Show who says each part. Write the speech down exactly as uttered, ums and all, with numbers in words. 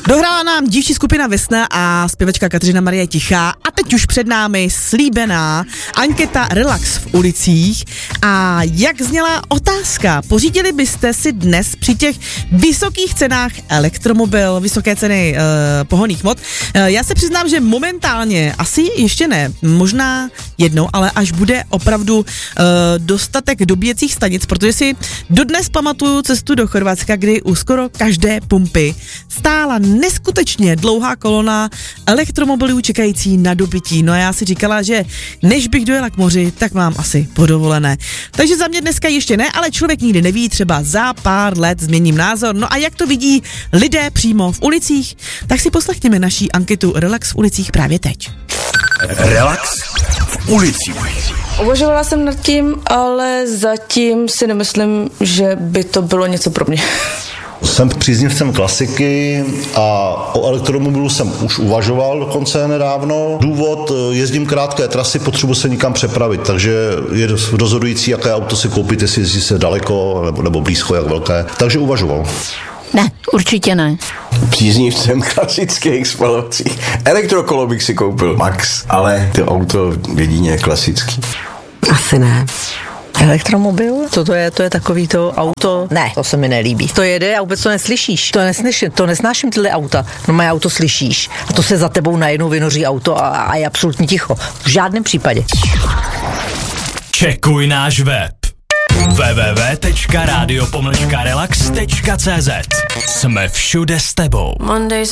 Speaker 1: Dohrála nám dívčí skupina Vesna a zpěvačka Kateřina Marie Tichá a teď už před námi slíbená anketa Relax v ulicích. A jak zněla otázka? Pořídili byste si dnes při těch vysokých cenách elektromobil, vysoké ceny e, pohonných hmot? E, já se přiznám, že momentálně asi ještě ne, možná jednou, ale až bude opravdu e, dostatek dobíjecích stanic, protože si dodnes pamatuju cestu do Chorvatska, kdy u skoro každé pumpy stála neskutečně dlouhá kolona elektromobilů čekající na dobytí. No a já si říkala, že než bych dojela k moři, tak mám asi podovolené. Takže za mě dneska ještě ne, ale člověk nikdy neví, třeba za pár let změním názor. No a jak to vidí lidé přímo v ulicích, tak si poslechněme naší anketu Relax v ulicích právě teď.
Speaker 2: Relax v ulicích.
Speaker 3: Uvažovala jsem nad tím, ale zatím si nemyslím, že by to bylo něco pro mě.
Speaker 4: Jsem příznivcem klasiky a o elektromobilu jsem už uvažoval dokonce nedávno. Důvod, jezdím krátké trasy, potřebuji se nikam přepravit, takže je rozhodující, jaké auto si koupit, jestli jezdí se daleko nebo, nebo blízko, jak velké. Takže uvažoval.
Speaker 5: Ne, určitě ne.
Speaker 2: Příznivcem klasických spalovací. Elektrokolo bych si koupil max, ale to auto jedině klasický.
Speaker 6: Asi ne.
Speaker 7: Elektromobil? Co to je? To je takový to auto?
Speaker 6: Ne, to se mi nelíbí.
Speaker 7: To jede a vůbec to neslyšíš. To neslyším, to nesnáším tyhle auta. No moje auto slyšíš. A to se za tebou najednou vynoří auto a, a je absolutně ticho. V žádném případě.
Speaker 8: Čekuj náš web. w w w tečka radio pomlčka relax tečka cé zet. Jsme všude s tebou.